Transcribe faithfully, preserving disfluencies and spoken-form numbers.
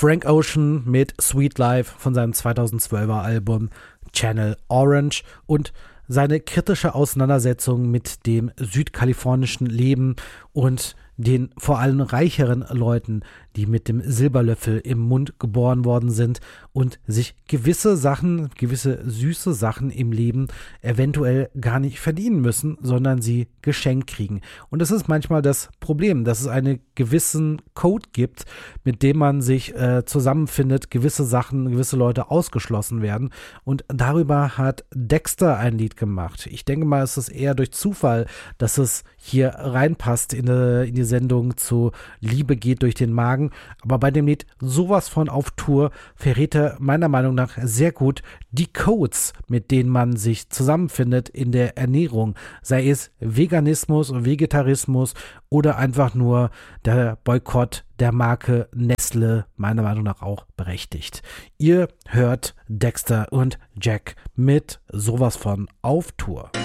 Frank Ocean mit Sweet Life von seinem zweitausendzwölfer Album Channel Orange und seine kritische Auseinandersetzung mit dem südkalifornischen Leben und den vor allem reicheren Leuten, die mit dem Silberlöffel im Mund geboren worden sind und sich gewisse Sachen, gewisse süße Sachen im Leben eventuell gar nicht verdienen müssen, sondern sie geschenkt kriegen. Und das ist manchmal das Problem, dass es einen gewissen Code gibt, mit dem man sich äh, zusammenfindet, gewisse Sachen, gewisse Leute ausgeschlossen werden. Und darüber hat Dexter ein Lied gemacht. Ich denke mal, es ist eher durch Zufall, dass es hier reinpasst in die, in die Sendung zu Liebe geht durch den Magen. Aber bei dem Lied sowas von auf Tour verrät er meiner Meinung nach sehr gut die Codes, mit denen man sich zusammenfindet in der Ernährung. Sei es Veganismus, Vegetarismus oder einfach nur der Boykott der Marke Nestle, meiner Meinung nach auch berechtigt. Ihr hört Dexter und Jack mit sowas von auf Tour.